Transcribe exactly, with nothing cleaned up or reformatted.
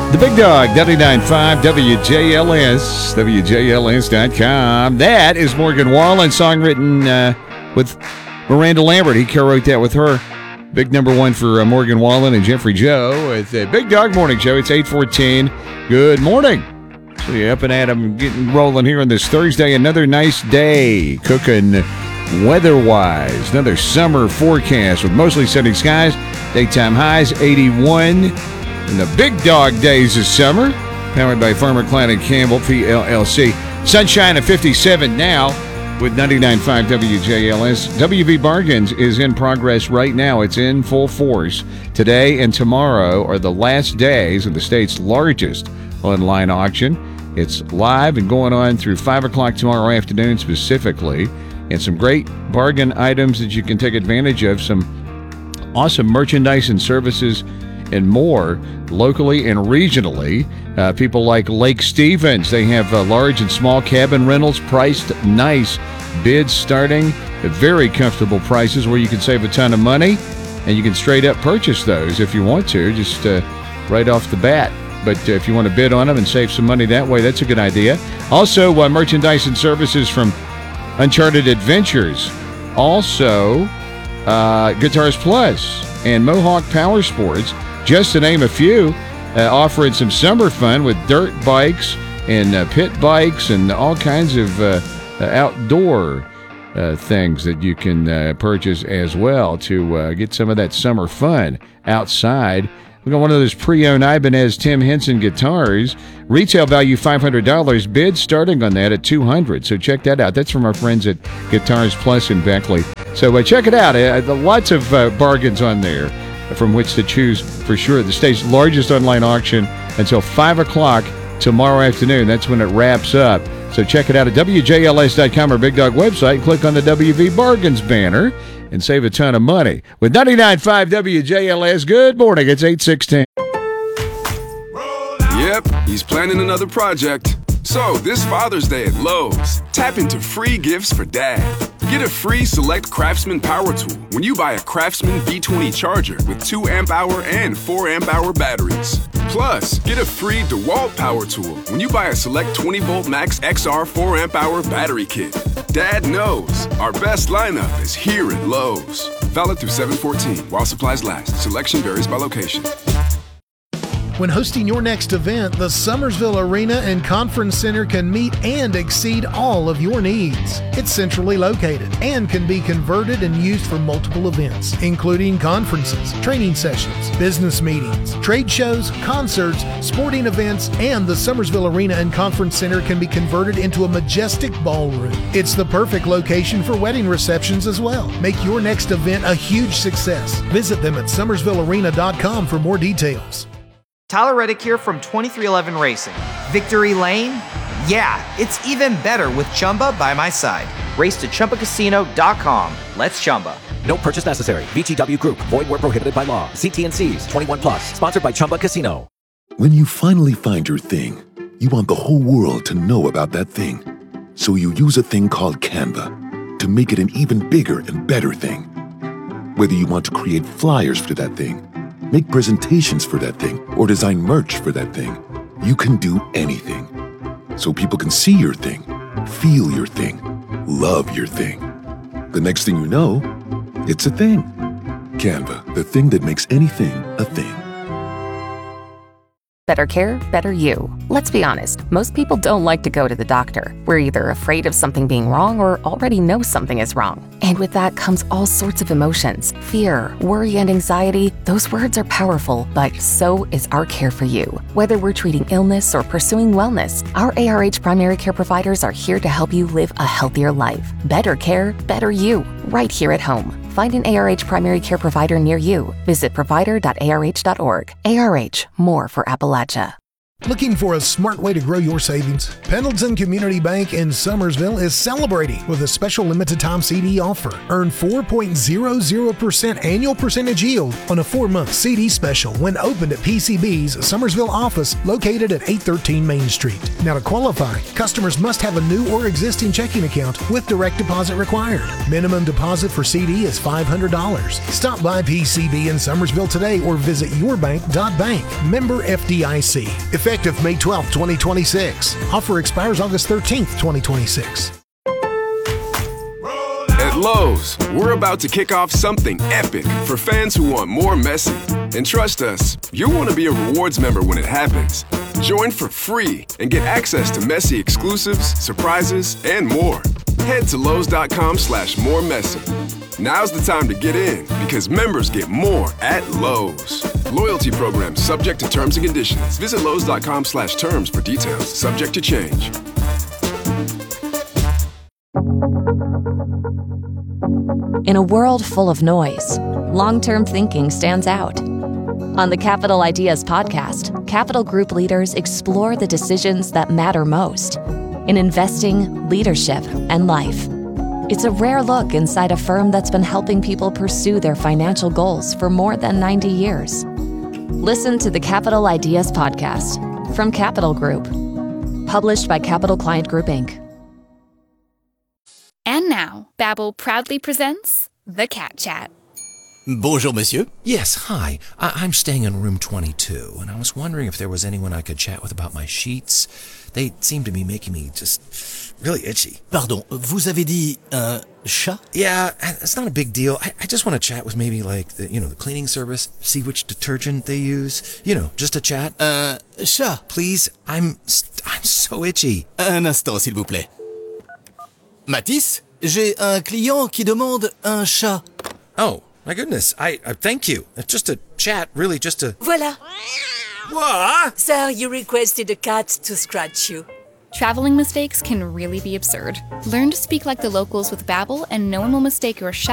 The Big Dog, ninety-nine point five W J L S, W J L S dot com. That is Morgan Wallen, song written uh, with Miranda Lambert. He co-wrote that with her. Big number one for uh, Morgan Wallen and Jeffrey Joe with the Big Dog Morning Show. It's eight fourteen. Good morning. So you're up and at 'em, getting rolling here on this Thursday. Another nice day, cooking weather-wise. Another summer forecast with mostly sunny skies. Daytime highs eighty-one. And the big dog days of summer, powered by Farmer Klein and Campbell, P L L C. Sunshine at fifty-seven now with ninety-nine point five W J L S. W V Bargains is in progress right now. It's in full force. Today and tomorrow are the last days of the state's largest online auction. It's live and going on through five o'clock tomorrow afternoon specifically. And some great bargain items that you can take advantage of. Some awesome merchandise and services and more locally and regionally. Uh, people like Lake Stevens, they have uh, large and small cabin rentals priced nice. Bids starting at very comfortable prices where you can save a ton of money, and you can straight up purchase those if you want to, just uh, right off the bat. But uh, if you want to bid on them and save some money that way, that's a good idea. Also, uh, merchandise and services from Uncharted Adventures. Also, uh, Guitars Plus and Mohawk Power Sports, just to name a few, uh, offering some summer fun with dirt bikes and uh, pit bikes and all kinds of uh, uh, outdoor uh, things that you can uh, purchase as well to uh, get some of that summer fun outside. We got one of those pre-owned Ibanez Tim Henson guitars. Retail value five hundred dollars. Bid starting on that at two hundred dollars. So check that out. That's from our friends at Guitars Plus in Beckley. So uh, check it out. Uh, lots of uh, bargains on there from which to choose for sure. The state's largest online auction until five o'clock tomorrow afternoon. That's when it wraps up. So check it out at W J L S dot com or Big Dog website. Click on the W V Bargains banner and save a ton of money. With ninety-nine point five W J L S, good morning. It's eight sixteen. Yep, he's planning another project. So this Father's Day at Lowe's, tap into free gifts for Dad. Get a free Select Craftsman power tool when you buy a Craftsman V twenty charger with two amp hour and four amp hour batteries. Plus, get a free DeWalt power tool when you buy a Select twenty volt Max X R four amp hour battery kit. Dad knows our best lineup is here at Lowe's. Valid through seven fourteen while supplies last. Selection varies by location. When hosting your next event, the Summersville Arena and Conference Center can meet and exceed all of your needs. It's centrally located and can be converted and used for multiple events, including conferences, training sessions, business meetings, trade shows, concerts, sporting events, and the Summersville Arena and Conference Center can be converted into a majestic ballroom. It's the perfect location for wedding receptions as well. Make your next event a huge success. Visit them at summersville arena dot com for more details. Tyler Reddick here from twenty-three eleven Racing. Victory Lane? Yeah, it's even better with Chumba by my side. Race to Chumba Casino dot com. Let's Chumba. No purchase necessary. V G W Group. Void where prohibited by law. See T and C's. twenty-one plus. Sponsored by Chumba Casino. When you finally find your thing, you want the whole world to know about that thing. So you use a thing called Canva to make it an even bigger and better thing. Whether you want to create flyers for that thing, make presentations for that thing, or design merch for that thing, you can do anything. So people can see your thing, feel your thing, love your thing. The next thing you know, it's a thing. Canva, the thing that makes anything a thing. Better care, better you. Let's be honest, most people don't like to go to the doctor. We're either afraid of something being wrong or already know something is wrong. And with that comes all sorts of emotions. Fear, worry, and anxiety. Those words are powerful, but so is our care for you. Whether we're treating illness or pursuing wellness, our A R H primary care providers are here to help you live a healthier life. Better care, better you, right here at home. Find an A R H primary care provider near you. Visit provider dot A R H dot org. A R H, more for Appalachia. Looking for a smart way to grow your savings? Pendleton Community Bank in Summersville is celebrating with a special limited time C D offer. Earn four point zero zero percent annual percentage yield on a four-month C D special when opened at P C B's Summersville office located at eight thirteen Main Street. Now to qualify, customers must have a new or existing checking account with direct deposit required. Minimum deposit for C D is five hundred dollars. Stop by P C B in Summersville today or visit your bank dot bank. Member F D I C. Effective May twelfth, twenty twenty-six. Offer expires August thirteenth, twenty twenty-six. At Lowe's, we're about to kick off something epic for fans who want more Messi. And trust us, you'll want to be a rewards member when it happens. Join for free and get access to Messi exclusives, surprises, and more. Head to Lowe's.com slash more Messi. Now's the time to get in because members get more at Lowe's. Loyalty program subject to terms and conditions. Visit Lowe's.com slash terms for details. Subject to change. In a world full of noise, long-term thinking stands out. On the Capital Ideas podcast, Capital Group leaders explore the decisions that matter most in investing, leadership, and life. It's a rare look inside a firm that's been helping people pursue their financial goals for more than ninety years. Listen to the Capital Ideas podcast from Capital Group, published by Capital Client Group, Incorporated. And now, Babbel proudly presents The Cat Chat. Bonjour, monsieur. Yes, hi. I- I'm staying in room twenty-two, and I was wondering if there was anyone I could chat with about my sheets. They seem to be making me just really itchy. Pardon, vous avez dit un chat? Yeah, it's not a big deal. I, I just want to chat with maybe like the, you know, the cleaning service, see which detergent they use. You know, just a chat. Un chat? Please, I'm I'm so itchy. Un instant, s'il vous plaît. Mathis, j'ai un client qui demande un chat. Oh, my goodness. I, I thank you. Just a chat, really, just a... Voilà. What? Sir, you requested a cat to scratch you. Traveling mistakes can really be absurd. Learn to speak like the locals with Babbel, and no one will mistake your